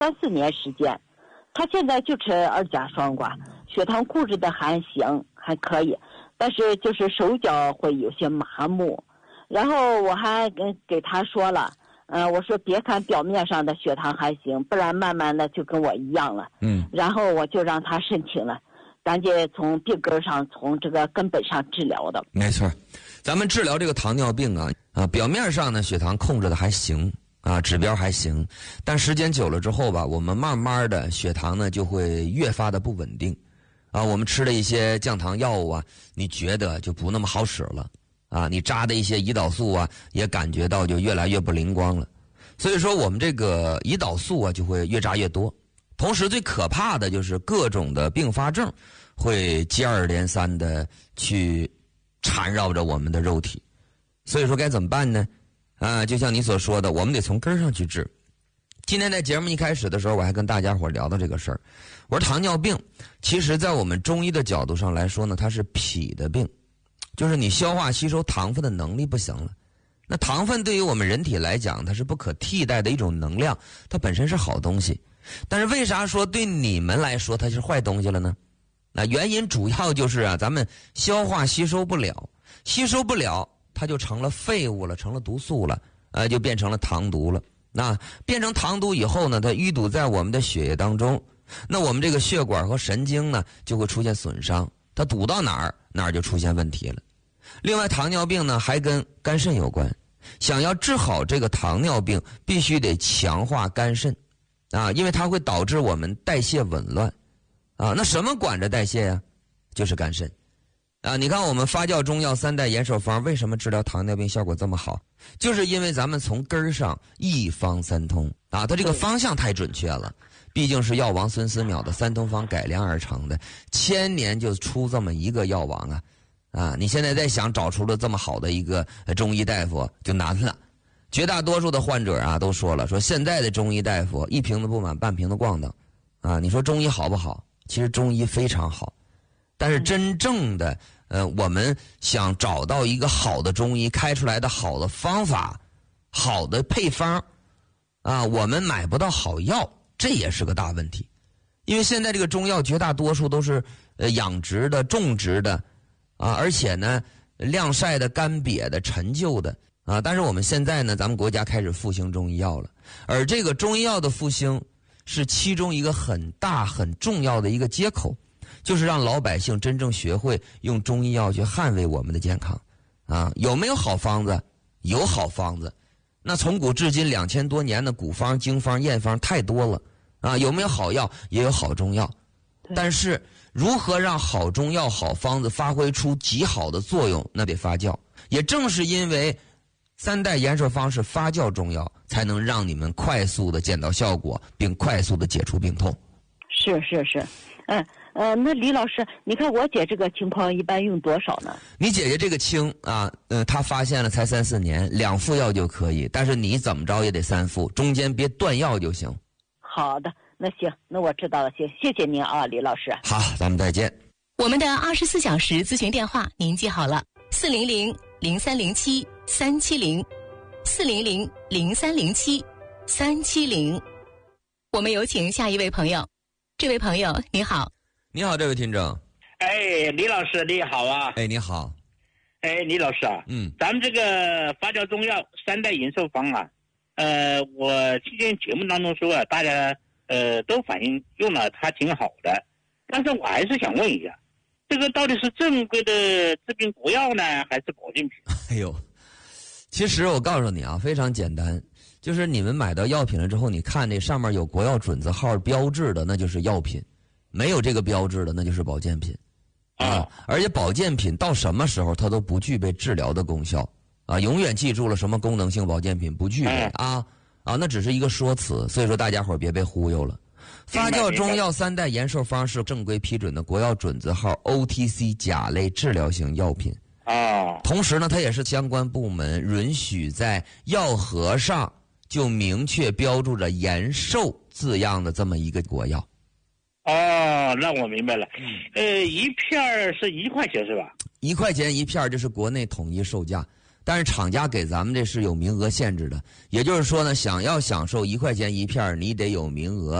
3-4年时间。他现在就吃2价双胍，血糖控制的还行，还可以，但是就是手脚会有些麻木。然后我还给他说了，我说别看表面上的血糖还行，不然慢慢的就跟我一样了。然后我就让他申请了，赶紧从病根上，从这个根本上治疗的。 没错，咱们治疗这个糖尿病表面上呢血糖控制的还行。指标还行，但时间久了之后吧，我们慢慢的血糖呢就会越发的不稳定，我们吃的一些降糖药物你觉得就不那么好使了，你扎的一些胰岛素也感觉到就越来越不灵光了，所以说我们这个胰岛素就会越扎越多，同时最可怕的就是各种的并发症会接二连三的去缠绕着我们的肉体，所以说该怎么办呢？就像你所说的，我们得从根上去治。今天在节目一开始的时候，我还跟大家伙聊到这个事儿。我说糖尿病，其实在我们中医的角度上来说呢，它是脾的病，就是你消化吸收糖分的能力不行了。那糖分对于我们人体来讲，它是不可替代的一种能量，它本身是好东西。但是为啥说对你们来说它是坏东西了呢？那原因主要就是咱们消化吸收不了，它就成了废物了，成了毒素了，就变成了糖毒了。那变成糖毒以后呢，它淤堵在我们的血液当中，那我们这个血管和神经呢就会出现损伤，它堵到哪儿就出现问题了。另外，糖尿病呢还跟肝肾有关，想要治好这个糖尿病，必须得强化肝肾因为它会导致我们代谢紊乱那什么管着代谢呀？就是肝肾。你看我们发酵中药3代延寿方为什么治疗糖尿病效果这么好？就是因为咱们从根儿上一方三通它这个方向太准确了。毕竟是药王孙思邈的三通方改良而成的，1000年就出这么一个药王你现在再想找出了这么好的一个中医大夫就难了。绝大多数的患者都说了，说现在的中医大夫一瓶子不满半瓶子咣当你说中医好不好？其实中医非常好。但是真正的我们想找到一个好的中医开出来的好的方法、好的配方我们买不到好药，这也是个大问题。因为现在这个中药绝大多数都是养殖的、种植的而且呢晾晒的、干瘪的、陈旧的但是我们现在呢，咱们国家开始复兴中医药了，而这个中医药的复兴是其中一个很大很重要的一个接口。就是让老百姓真正学会用中医药去捍卫我们的健康有没有好方子？有好方子。那从古至今2000多年的古方、经方、验方太多了有没有好药？也有好中药。但是如何让好中药、好方子发挥出极好的作用，那得发酵。也正是因为3代延寿方是发酵中药，才能让你们快速的见到效果，并快速的解除病痛。 是那李老师，你看我姐这个情况一般用多少呢？ 你姐姐这个轻她发现了才3-4年，2副药就可以，但是你怎么着也得3副，中间别断药就行。 好的，那行，那我知道了，谢谢您李老师。 好，咱们再见。 我们的24小时咨询电话您记好了，400-0307-370，400-0307-370。我们有请下一位朋友。这位朋友你好。 你好，这位听众。 李老师你好啊。 你好。 李老师咱们这个发酵中药3代延寿方我之前节目当中说大家都反映用了它挺好的，但是我还是想问一下，这个到底是正规的治病国药呢，还是保健品？ 其实我告诉你非常简单，就是你们买到药品了之后，你看这上面有国药准字号标志的，那就是药品；没有这个标志的，那就是保健品。而且保健品到什么时候它都不具备治疗的功效永远记住了，什么功能性保健品不具备那只是一个说辞，所以说大家伙别被忽悠了。发酵中药3代延寿方是正规批准的国药准字号 OTC 甲类治疗型药品同时呢，它也是相关部门允许在药盒上就明确标注着延寿字样的这么一个国药。 那我明白了。一片是1块钱是吧？1 块钱一片，这是国内统一售价。 但是厂家给咱们这是有名额限制的，也就是说呢，想要享受1块钱一片，你得有名额。